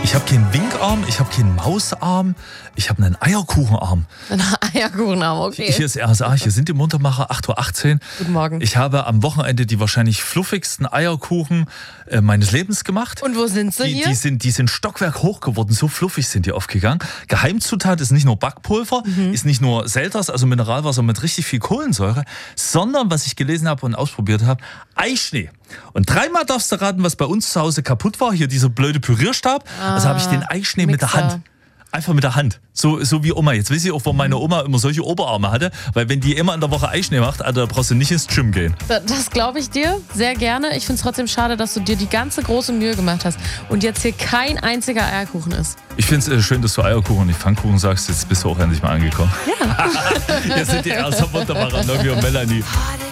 Ich habe keinen Winkarm, ich habe keinen Mausarm, ich habe einen Eierkuchenarm. Ein Eierkuchenarm, okay. Hier ist RSA, hier sind die Muntermacher, 8.18 Uhr. Guten Morgen. Ich habe am Wochenende die wahrscheinlich fluffigsten Eierkuchen meines Lebens gemacht. Und wo sind sie hier? Die sind Stockwerk hoch geworden, so fluffig sind die aufgegangen. Geheimzutat ist nicht nur Backpulver, ist nicht nur Selters, also Mineralwasser mit richtig viel Kohlensäure, sondern, was ich gelesen habe und ausprobiert habe, Eischnee. Und dreimal darfst du raten, was bei uns zu Hause kaputt war. Hier dieser blöde Pürierstab. Also habe ich den Eischnee mit der Hand. Einfach mit der Hand. So wie Oma. Jetzt weiß ich auch, warum meine Oma immer solche Oberarme hatte. Weil wenn die immer in der Woche Eischnee macht, Alter, da brauchst du nicht ins Gym gehen. Das glaube ich dir sehr gerne. Ich finde es trotzdem schade, dass du dir die ganze große Mühe gemacht hast und jetzt hier kein einziger Eierkuchen ist. Ich finde es schön, dass du Eierkuchen und nicht Pfannkuchen sagst. Jetzt bist du auch endlich mal angekommen. Ja. Hier sind die ersten Wunderbarer, Noggi und Melanie.